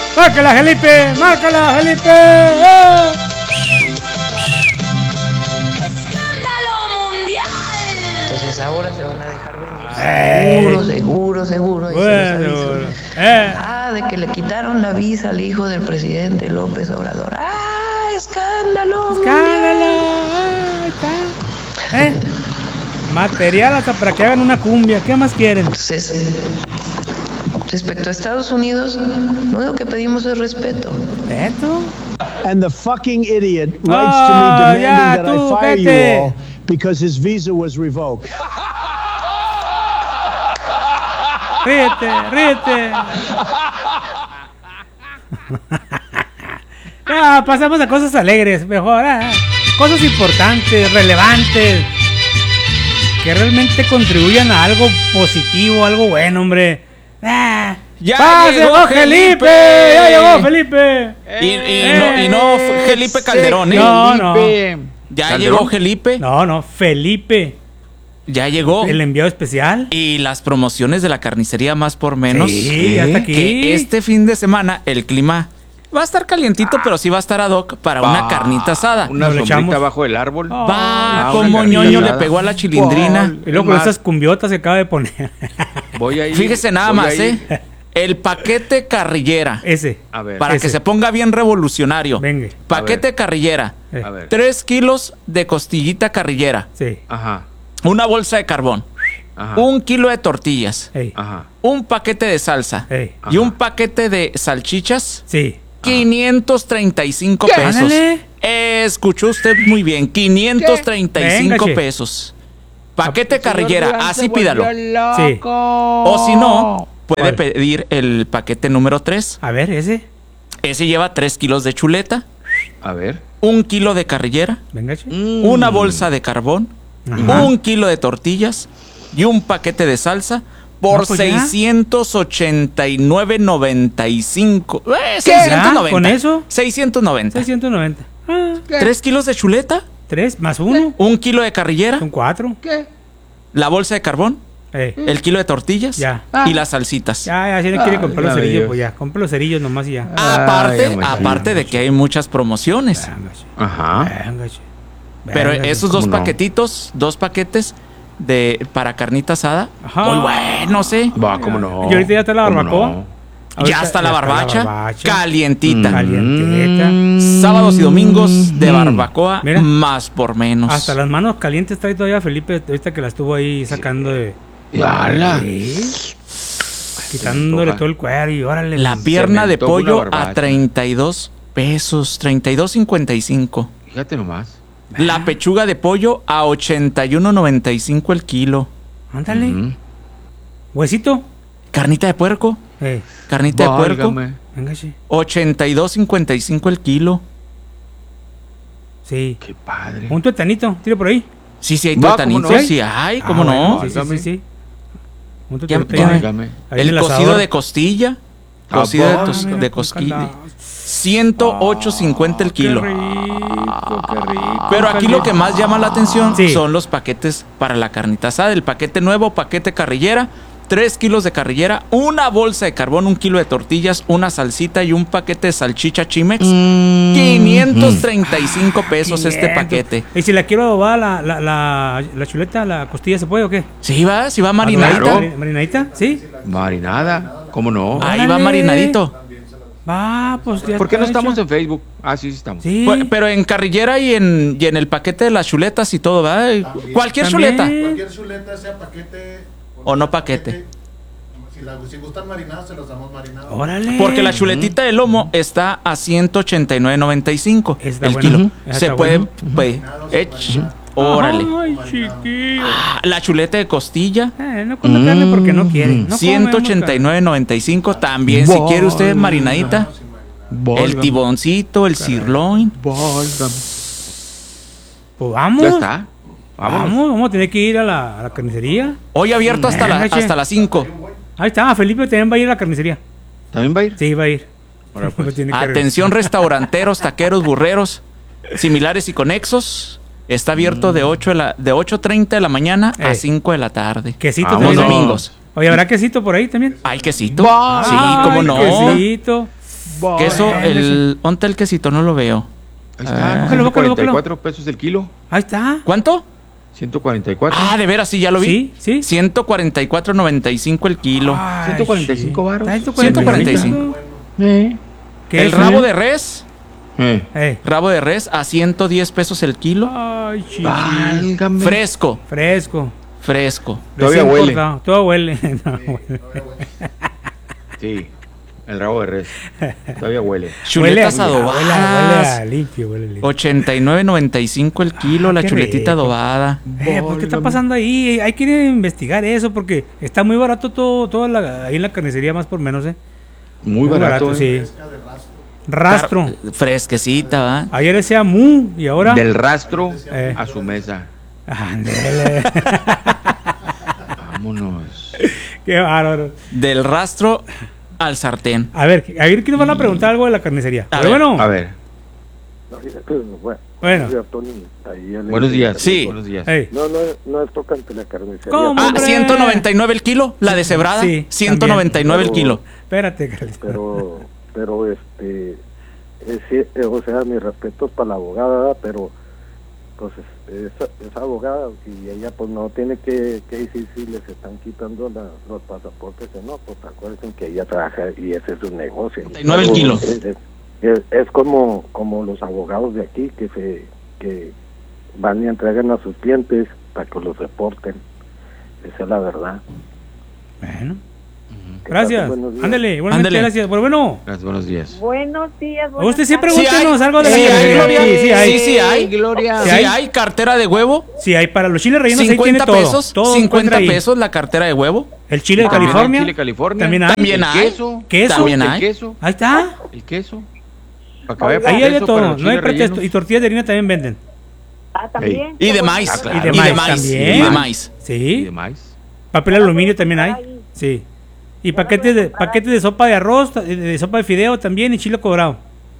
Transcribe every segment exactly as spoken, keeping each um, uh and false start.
¡Márcala, Felipe! ¡Márcala, Felipe! ¡Eh! Entonces ahora se van a dejar venir. Seguro, seguro, seguro. Bueno, eh. Ah, de que le quitaron la visa al hijo del presidente López Obrador. ¡Ah, escándalo! ¡Escándalo! Ah, está. ¿Eh? Material hasta para que hagan una cumbia. ¿Qué más quieren? Entonces, respecto a Estados Unidos, lo único que pedimos es respeto. ¿Respeto? And the fucking idiot writes oh, to me demanding ya, that tú, I fire vete. you all because his visa was revoked. Ríete, ríete. Ah, pasamos a cosas alegres, mejor. Ah, cosas importantes, relevantes, que realmente contribuyan a algo positivo, algo bueno, hombre. Ah, ya ¡pase, llegó Felipe! Felipe! ¡Ya llegó Felipe! Y, y, eh, no, y no Felipe Calderón, ¿eh? No, no. Ya ¿Calderón? llegó Felipe. No, no, Felipe. Ya llegó. El enviado especial. Y las promociones de la carnicería más por menos. Sí, ya está aquí. Que este fin de semana el clima va a estar calientito, ah, pero sí va a estar ad hoc para va, una carnita asada. Una sombrita bajo el árbol. Va, ah, como ñoño le pegó a la chilindrina. Y luego con esas cumbiotas que acaba de poner. Voy a ir, Fíjese nada más, ¿eh? El paquete carrillera. Ese. A ver. Para ese. que se ponga bien revolucionario. Venga. Paquete carrillera. Eh. A ver. Tres kilos de costillita carrillera. Sí. Ajá. Una bolsa de carbón. Ajá. Un kilo de tortillas. Ey. Ajá. Un paquete de salsa. Ey. Y un paquete de salchichas. Sí. quinientos treinta y cinco ¿Qué? pesos. Ándale. Escuchó usted muy bien. quinientos treinta y cinco Venga, pesos. Paquete carrillera. Así pídalo. Sí. O si no, puede pedir el paquete número tres. A ver, ese. Ese lleva tres kilos de chuleta. A ver. Un kilo de carrillera. Venga, che. Mm. Una bolsa de carbón. Ajá. Un kilo de tortillas. Y un paquete de salsa. Por no, pues seiscientos ochenta y nueve noventa y cinco. Eh, seiscientos noventa. ¿Con eso? seiscientos noventa. seiscientos noventa. Ah, ¿Tres kilos de chuleta? Tres más uno. Un kilo de carrillera. Son cuatro. ¿Qué? La bolsa de carbón. Eh. El kilo de tortillas. Ya. Y las salsitas. Ya, ya, si no quiere comprar los cerillos, pues ya. Compra los cerillos nomás y ya. Aparte, Ay, aparte de que hay muchas promociones. Venga, Ajá. Venga, che. Pero Venga, esos dos no? paquetitos, dos paquetes de para carnita asada, Ajá. muy bueno, ¿sí? Va, cómo no. Y ahorita ya está la barbacoa. No? Ya está la barbacha, la barbacha. calientita. Mm. Calientita. Sábados y domingos de Mm. barbacoa, Mira. más por menos. Hasta las manos calientes trae todavía Felipe, ahorita que la estuvo ahí sacando de... ¡Hala! Sí. Quitándole todo el cuero y órale. La pierna de antoja una pollo barbacha. a treinta y dos pesos, treinta y dos cincuenta y cinco. Fíjate nomás. La pechuga de pollo a ochenta y uno noventa y cinco el kilo. Ándale. Mm. Huesito. Carnita de puerco, Eh, carnita de puerco, Válgame. venga, sí. ochenta y dos cincuenta y cinco el kilo. Sí. Qué padre. Un tuetanito, tiro por ahí. Sí, sí hay Va, tuetanito, ¿cómo no? sí hay, ¿cómo Ah, no? bueno, sí, sí, sí, sí. Un Ya- tuetanito ya- ahí. Válgame. Ahí en El asador. cocido de costilla, cocido de, Ah, tos- mira, de con cosquilla, candado. ciento ocho cincuenta el kilo. Qué rico, qué rico. Pero aquí lo que más llama la atención Sí. son los paquetes para la carnita asada. El paquete nuevo, paquete carrillera, tres kilos de carrillera, una bolsa de carbón, un kilo de tortillas, una salsita y un paquete de salchicha Chimex. quinientos treinta y cinco pesos este quinientos. paquete. ¿Y si la quiero adobar la, la, la, la chuleta, la costilla, se puede o qué? Sí va, sí va marinadita. Claro. Mari- ¿Marinadita? ¿Sí? Marinada. ¿Cómo no? Ahí va Órale. marinadito. Ah, pues ya ¿Por qué no está estamos hecho. en Facebook? Ah, sí, sí estamos. Sí. Pues, pero en carrillera y en, y en el paquete de las chuletas y todo, ¿verdad? Cualquier También. chuleta. Cualquier chuleta, sea paquete O no paquete. Si, la, si gustan marinados, se los damos marinados. Órale. Porque la chuletita de lomo está a ciento ochenta y nueve noventa y cinco Está el bueno. kilo. Ujú. Se Está puede, bueno. puede- ech- órale. Ay, chiquillo. Ah, la chuleta de costilla, Eh, no come carne porque no quiere. No ciento ochenta y nueve noventa y cinco también. Si quiere usted marinadita, el tiboncito, el sirloin. Válgame. Pues vamos. Ya está. Vámonos. Vamos, vamos a tener que ir a la, a la carnicería. Hoy abierto hasta, la- Venga, che. hasta las cinco. Ahí está, Felipe también va a ir a la carnicería. ¿También va a ir? Sí, va a ir. Ahora, pues. Tiene que Atención restauranteros, taqueros, burreros, similares y conexos. Está abierto de ocho de la, de ocho treinta de la mañana a Eh. cinco de la tarde. Quesito Vámonos. Los también. domingos. Oye, ¿habrá quesito por ahí también? ¿Hay quesito? Va. Sí, Ay, cómo no. Quesito. Queso, el... ¿Onta el quesito? No lo veo. Ahí Ah. está, Búscalo, ciento búscalo, cuarenta y cuatro pesos el kilo. Ahí está. ¿Cuánto? ciento cuarenta y cuatro. Ah, de veras, sí, ya lo vi. Sí, sí. ciento cuarenta y cuatro noventa y cinco el kilo. Ay, ciento cuarenta y cinco sí. varos. Está ciento cuarenta y cinco. Eh. ¿Qué El es, rabo eh? de res, Eh. Eh. rabo de res a ciento diez pesos el kilo. Ay, chichi. Válgame. Fresco, Fresco. fresco. Todavía Recién huele. cortado. Todo huele. No, huele. Sí, el rabo de res. Todavía huele. Chuletas Huele a- Huele, a- huele adobadas. a limpio, huele a limpio. ochenta y nueve noventa y cinco el kilo, Ah, la qué chuletita rico. adobada. Eh, pues, ¿qué está pasando ahí? Hay que ir a investigar eso porque está muy barato todo, todo la- ahí en la carnicería más por menos, ¿eh? Muy barato. eh. sí. Rastro. Car- Fresquecita, ¿va? Ayer decía mu y ahora... Del rastro Eh. a su mesa. Ándele. Vámonos. Qué bárbaro. Del rastro al sartén. A ver, a ver, ¿quién nos van a preguntar algo de la carnicería? A Pero ver, bueno, A ver, bueno. buenos días. Sí. Buenos días. Ey. No, no, no es tocante la carnicería. ¿Cómo? Ah, Hombre. ciento noventa y nueve el kilo, la deshebrada. Sí, ciento noventa y nueve el también. kilo. Espérate, Carlitos. Pero, pero este, es, eh, o sea, mis respetos para la abogada, ¿verdad? Pero, pues, es, es, es abogada y ella, pues, no tiene que, que decir si les están quitando la, los pasaportes o no, pues, acuérdense que ella trabaja y ese es su negocio. noventa y nueve el kilo. Es, es, es- es como, como los abogados de aquí que se, que van y entregan a sus clientes para que los reporten. Esa es la verdad. Bueno, Que gracias. pasen buenos días. Ándele, igualmente Ándele. gracias. Pero bueno, Gracias, buenos días. Buenos días. a buenas usted sí tardes. pregúntenos Sí hay. algo de la Sí hay, carnicería. Gloria. Sí, sí hay. Sí, sí hay. Gloria. Sí Si hay. hay cartera de huevo, Sí hay, para los chiles rellenos ahí tiene cincuenta todo. pesos, Todo cincuenta encuentra ahí. pesos la cartera de huevo. El chile de También hay California. Chile, California. También hay. También El hay. queso. Queso. También El hay. queso. Ahí está. El queso. Para que vaya Ahí para hay de queso, para todo. los No hay chiles pretexto. rellenos. Y tortillas de harina también venden. Ah, también. Y de Qué maíz. bonito. claro. Y de Y de maíz maíz. también. Y de maíz. Y Sí. de maíz. Papel aluminio también hay. Sí. Y paquetes de paquetes de sopa de arroz, de, de sopa de fideo también y chile colorado.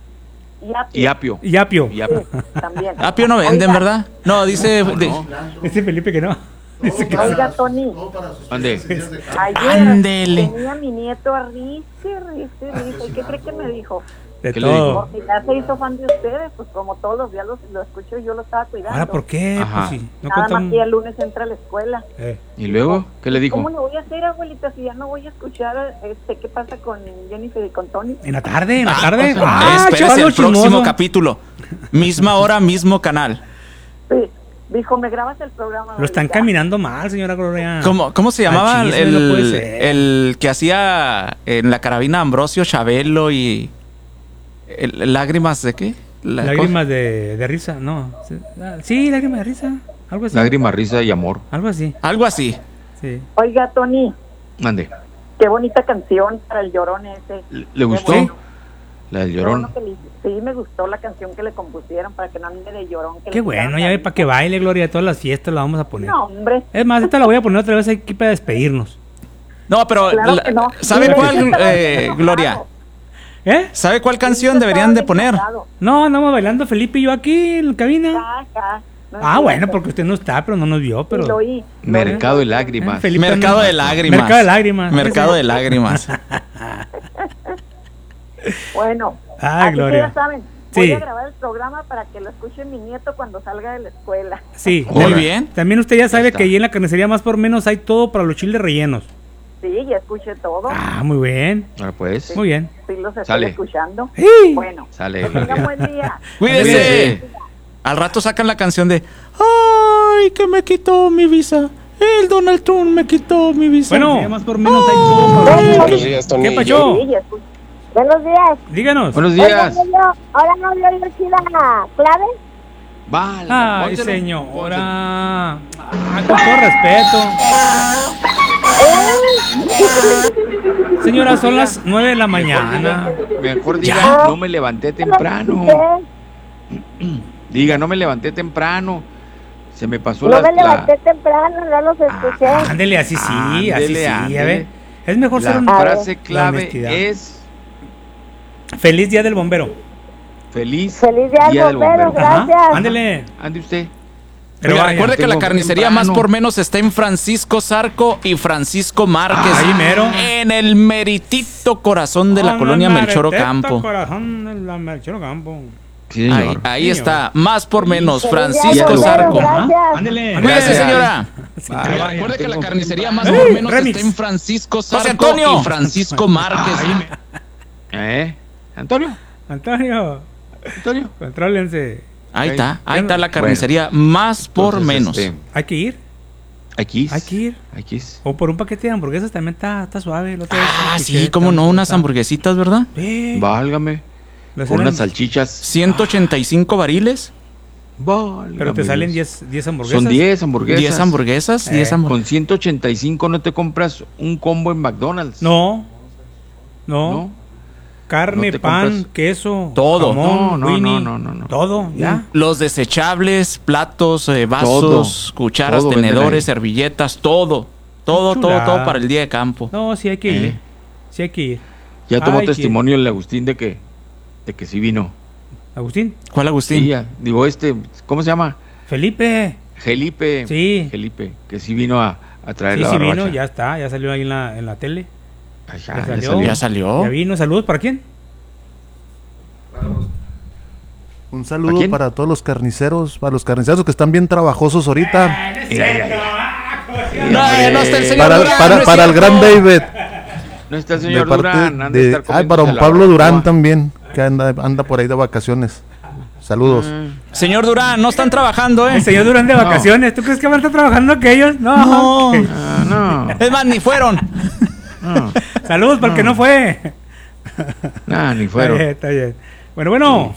Y apio. Y apio. Y apio. Y apio. También. Apio no venden, Oiga, ¿verdad? No, dice... de- No. Dice Felipe que no. Dice que Oiga, Tony. Todo para sus Ande. fiestas y días de campo. Ayer Ándele. tenía mi nieto a risa, risa, risa. ¿Y qué cree que me dijo? de ¿Qué le todo. dijo? Porque ya se hizo fan de ustedes, pues como todos los días los, lo escucho y yo lo estaba cuidando. Ahora, ¿por qué? Ajá. Pues sí, no Nada más contamos. que el lunes entra a la escuela. Eh, ¿Y luego? ¿Qué le ¿Cómo dijo? le voy a hacer, abuelita, si ya no voy a escuchar este qué pasa con Jennifer y con Tony? En la tarde, en la Ah, tarde. pues, Ah, espérese chavalo el próximo chismoso. capítulo. Misma hora, mismo canal. Sí. Dijo, ¿me grabas el programa? Lo están abuelita? caminando mal, señora Gloria. ¿Cómo, cómo se llamaba Al el, chisme, no puede ser. el que hacía en la carabina Ambrosio Chabelo y el- lágrimas de qué? La Lágrimas de, de risa, no. Sí, ah, Sí, lágrimas de risa. Algo así. Lágrima, risa y amor. Algo así. cosa- Algo así. Sí. Oiga, Tony, Mande. qué bonita canción para el llorón ese. ¿Le- ¿Le gustó? bueno. La del Qué llorón. bueno que le- sí, me gustó la canción que le compusieron para que no ande de llorón. que Qué le bueno, quitaron ya ve la para que risa. baile, Gloria. Todas las fiestas la vamos a poner. No, hombre. Es más, esta la voy a poner otra vez aquí para despedirnos. No, pero Claro la- que no. ¿sabe Dile, cuál, yo estaba eh, bien Gloria? enojado. ¿Eh? ¿Sabe cuál Yo canción estaba deberían de bien poner? enojado. No, andamos bailando Felipe y yo aquí en la cabina. Ya, ya. No Ah, es bueno, cierto. porque usted no está, pero no nos vio, Sí, pero... lo oí. Mercado de Eh, lágrimas. Felipe Mercado anda- de lágrimas. Mercado de lágrimas. Mercado Ese. de lágrimas. Bueno, Ay, así que Gloria. ya saben. Voy Sí. a grabar el programa para que lo escuche mi nieto cuando salga de la escuela. Sí. Muy Hola. bien. También usted ya sabe está. que ahí en la carnicería más por menos hay todo para los chiles rellenos. Sí, ya escuché todo. Ah, muy bien. Ahora pues. Muy bien. Sí, los estoy Sale. escuchando. Sí. Bueno, Sale. tengan Gloria. buen día. Cuídese. Al rato sacan la canción de ay, que me quitó mi visa. El Donald Trump me quitó mi visa. Bueno, más por menos hay todo para los Buenos chiles. días, Tony. ¿Qué pasó? Sí, ya escuché. Buenos días. Díganos. Buenos días. Ahora no vio yo aquí la clave. Vale. Ay, pónselo. señora. Ah, con todo respeto. Señora, son las nueve de la mañana. Mejor diga, no me levanté temprano. Diga, no me levanté temprano. Se me pasó la, la, temprano, no los Ah, ándele, así sí, así sí, Ándele, ya ándele. ve. Es mejor ser la un... frase la clave honestidad. es Feliz Día del Bombero. feliz, Feliz día del del bombero, bombero. Ajá, gracias. ándele. Ande usted. Pero Oiga, vaya, recuerde que la tengo carnicería temprano. más por menos está en Francisco Zarco y Francisco Márquez. Ahí mero. En el meritito corazón de la Oh, colonia no, Melchor Mareteto, Ocampo. corazón de la Melchor Ocampo. Sí, Ahí, señor. ahí Sí, está, más por menos, Ya Francisco volvieron, Zarco. gracias. Ándele. Cuídese, Gracias. señora. Vaya, Oiga, recuerde que la tengo carnicería más temprano. por menos remix. está en Francisco José Zarco Antonio. y Francisco Márquez. ¿Eh? ¿Antonio? Antonio, ¿Antonio? contrólense. Ahí Ok. está, ahí está la carnicería más por Entonces, menos. este, Hay que ir, aquí es. hay que ir. Aquí es. O por un paquete de hamburguesas también está, está suave. la otra vez Ah, escuché, sí, cómo está- no, unas está- hamburguesitas, ¿verdad? Sí. Válgame. Las Con salen- unas salchichas. ciento ochenta y cinco variles, Válgame Pero te salen Dios. diez hamburguesas. Son diez hamburguesas. diez hamburguesas, Eh, diez hamburguesas. Con ciento ochenta y cinco no te compras un combo en McDonald's. No, no. ¿No? Carne, No te pan, compras- queso, Todo. jamón, No, no, Winnie, no, no, no, no. todo, ya. Los desechables, platos, eh, vasos, Todo, cucharas, todo venden tenedores, ahí. servilletas, todo. Todo, todo, Chulada. todo para el día de campo. No, sí hay que ir. Eh. Sí hay que ir. Ya tomó Ay, testimonio el Agustín de que, de que sí vino. Agustín, ¿Cuál, Agustín? Sí, ya. Digo, este, ¿cómo se llama? Felipe. Felipe. Sí. Felipe, que sí vino a, a traer Sí, la sí barbacha. vino, ya está, ya salió ahí en la, en la tele. Ay, Ya ya, ya salió. salió. Ya salió. Ya vino, saludos, ¿para quién? Un ¿A saludo quién? para todos los carniceros, para los carniceros que están bien trabajosos ahorita. No, eh, no está el señor Para, Durán, para, no es para el cierto. gran David. No está el De señor parte Durán. han de de- estar ay, para comiéndose don la Pablo barbacoa. Durán también, que anda, anda por ahí de vacaciones. Saludos. Señor Durán, no están trabajando, ¿eh? El señor Durán de No. vacaciones. ¿Tú crees que van a estar trabajando aquellos? No. No. Ah, no. Es más, ni fueron. no. Saludos para el que no fue. Nah, ni Está fueron. bien, está bien. Bueno, bueno.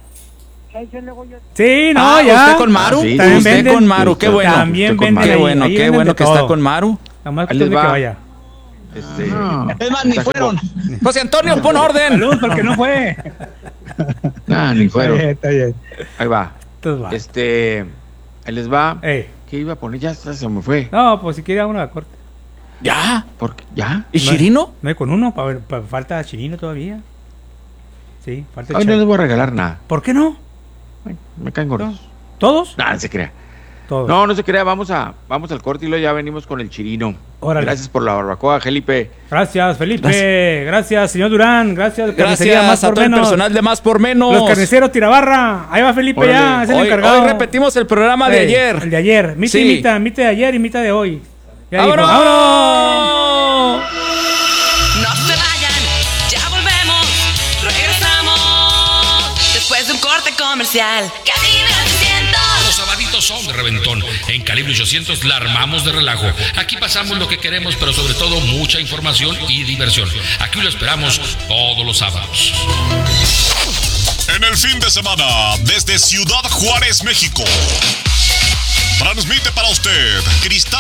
Sí, no, Ah, ya. ¿usted con Maru? Ah, sí. También Usted venden. con Maru, qué bueno. También Usted con venden Maru. Qué ahí, bueno, ahí qué venden bueno de que está todo. con Maru. Nada más Ahí que les que va. vaya. Este, No. Es más, ni fueron. José Antonio, pon orden. Saludos para el que no fue. Nah, ni Está fueron. bien, está bien. Ahí va. Entonces va. Este, ahí les va. Ey. ¿Qué iba a poner? Ya se se me fue. No, pues si quiere uno a corte. Ya. Porque, ¿ya? ¿Y Chirino? No hay con uno, pa, ver, pa- falta Chirino todavía. Sí, falta Hoy no Chirino. les voy a regalar nada. ¿Por qué no? Ay, me caen gordos. ¿Todos? No, no se crea. Todos. No, no se crea. Vamos a, vamos al corte y luego ya venimos con el chirino. Órale. Gracias por la barbacoa, Felipe. Gracias, Felipe. Gracias. señor Durán. Gracias. Carnicería Gracias más a por todo el menos. personal de Más por Menos. Los carniceros Tirabarra. Ahí va Felipe Órale. ya. Es el Hoy, encargado. hoy repetimos el programa de Ey, ayer. El de ayer. Mita Sí. y mita. Mita de ayer y mita de hoy. Ya dijo, ¡Vámonos! ¡vámonos! No se vayan, ya volvemos, regresamos después de un corte comercial. Calibre ochocientos. Los sabaditos son de reventón. En Calibre ochocientos la armamos de relajo. Aquí pasamos lo que queremos, pero sobre todo mucha información y diversión. Aquí lo esperamos todos los sábados. En el fin de semana, desde Ciudad Juárez, México, transmite para usted Cristal